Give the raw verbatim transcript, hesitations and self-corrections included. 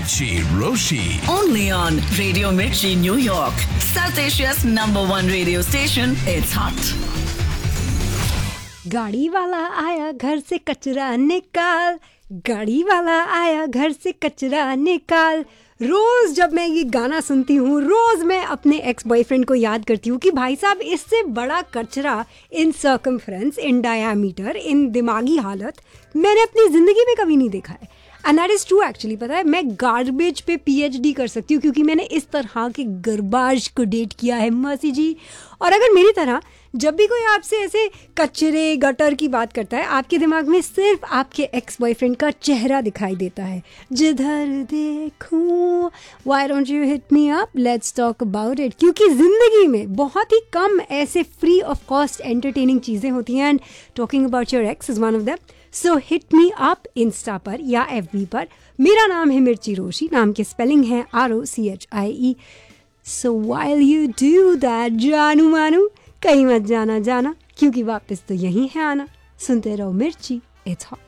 Mirchi Roshi. Only on Radio Mirchi, New York. South Asia's number one radio station. It's hot. गाड़ी वाला आया घर से कचरा निकाल, गाड़ी वाला आया घर से कचरा निकाल। रोज जब मैं ये गाना सुनती हूँ, रोज मैं अपने एक्स बॉयफ्रेंड को याद करती हूँ कि भाई साहब इससे बड़ा कचरा इन सर्कमफ्रेंस, इन डायामीटर, इन दिमागी हालत मैंने अपनी ज़िंदगी में कभी नहीं देखा है। And that is true actually. पता है, मैं गार्बेज पे पीएचडी कर सकती हूँ क्योंकि मैंने इस तरह के गरबाज को डेट किया है मौसी जी। और अगर मेरी तरह जब भी कोई आपसे ऐसे कचरे गटर की बात करता है, आपके दिमाग में सिर्फ आपके एक्स बॉयफ्रेंड का चेहरा दिखाई देता है। जिधर देखूं, why don't you hit me up, let's talk about it. क्योंकि ज़िंदगी में बहुत ही कम ऐसे फ्री ऑफ कॉस्ट एंटरटेनिंग चीज़ें होती हैं, and talking about your x is one of them. So hit me up Insta पर या एफबी पर। मेरा नाम है मिर्ची रोशी, नाम के स्पेलिंग है R O C H I E. So while you do that जानू मानू, कहीं मत जाना जाना, क्योंकि वापस तो यहीं है आना। सुनते रहो मिर्ची, इट्स हॉट।